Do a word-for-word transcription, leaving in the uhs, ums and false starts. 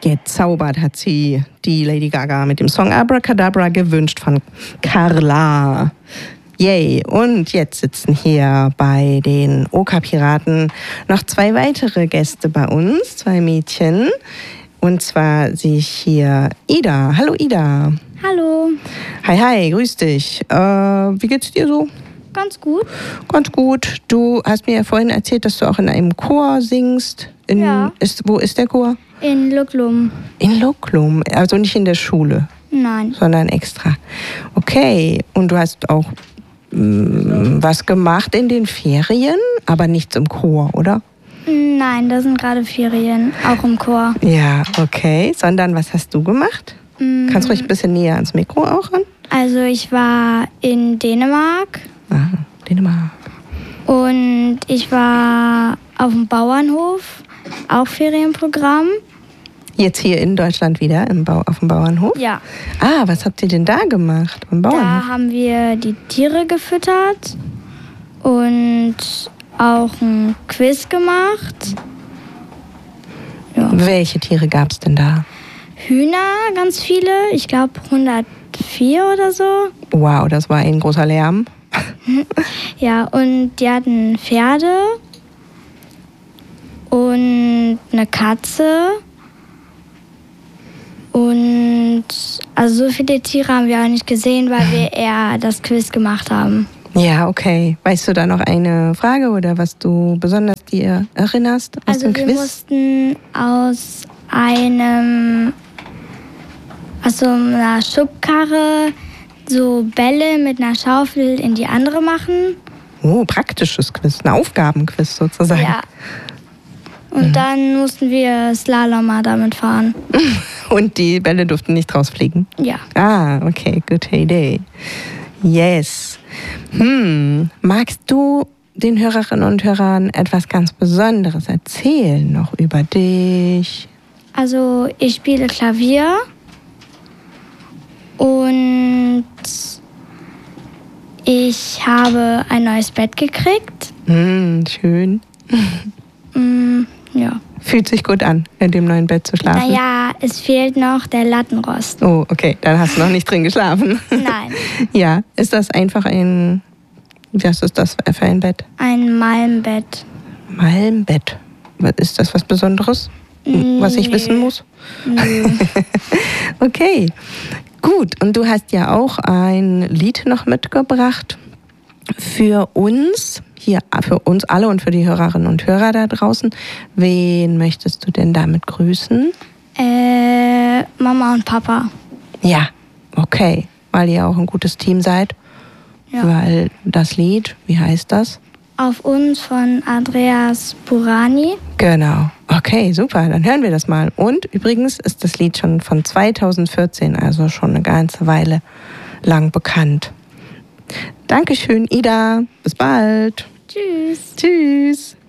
Gezaubert hat sie die Lady Gaga mit dem Song Abracadabra, gewünscht von Carla. Yay. Und jetzt sitzen hier bei den Oka-Piraten noch zwei weitere Gäste bei uns, zwei Mädchen. Und zwar sehe ich hier Ida. Hallo Ida. Hallo. Hi, hi, grüß dich. Äh, wie geht's dir so? Ganz gut. Ganz gut. Du hast mir ja vorhin erzählt, dass du auch in einem Chor singst. In, ja. Ist, wo ist der Chor? In Lucklum. In Lucklum, also nicht in der Schule? Nein. Sondern extra. Okay, und du hast auch mh, was gemacht in den Ferien, aber nichts im Chor, oder? Nein, da sind gerade Ferien, auch im Chor. Ja, okay. Sondern was hast du gemacht? Mm. Kannst du ruhig ein bisschen näher ans Mikro auch ran? Also ich war in Dänemark. Ah, Dänemark. Und ich war auf dem Bauernhof, auch Ferienprogramm. Jetzt hier in Deutschland wieder im Bau, auf dem Bauernhof? Ja. Ah, was habt ihr denn da gemacht am Bauernhof? Da haben wir die Tiere gefüttert und auch ein Quiz gemacht. Ja. Welche Tiere gab es denn da? Hühner, ganz viele. Ich glaube hundertvier oder so. Wow, das war ein großer Lärm. Ja, und die hatten Pferde und eine Katze. Und also so viele Tiere haben wir auch nicht gesehen, weil wir eher das Quiz gemacht haben. Ja, okay. Weißt du da noch eine Frage oder was du besonders dir erinnerst aus also dem wir Quiz? mussten aus einem, aus so einer Schubkarre so Bälle mit einer Schaufel in die andere machen. Oh, praktisches Quiz, ein Aufgabenquiz sozusagen. Ja. Und mhm. dann mussten wir Slalomer damit fahren. Und die Bälle durften nicht rausfliegen? Ja. Ah, okay, gute Idee. Yes. Hm, magst du den Hörerinnen und Hörern etwas ganz Besonderes erzählen noch über dich? Also ich spiele Klavier und ich habe ein neues Bett gekriegt. Hm, schön. mm, ja. Fühlt sich gut an, in dem neuen Bett zu schlafen? Naja, es fehlt noch der Lattenrost. Oh, okay, dann hast du noch nicht drin geschlafen. Nein. Ja, ist das einfach ein, was ist das für ein Bett? Ein Malmbett. Malmbett. Ist das was Besonderes, was ich Nö. wissen muss? Nö. Okay, gut. Und du hast ja auch ein Lied noch mitgebracht für uns, hier für uns alle und für die Hörerinnen und Hörer da draußen. Wen möchtest du denn damit grüßen? Äh, Mama und Papa. Ja, okay, weil ihr auch ein gutes Team seid. Ja. Weil das Lied, wie heißt das? Auf uns von Andreas Burani. Genau. Okay, super. Dann hören wir das mal. Und übrigens ist das Lied schon von zweitausendvierzehn, also schon eine ganze Weile lang bekannt. Dankeschön, Ida. Bis bald. Tschüss. Tschüss.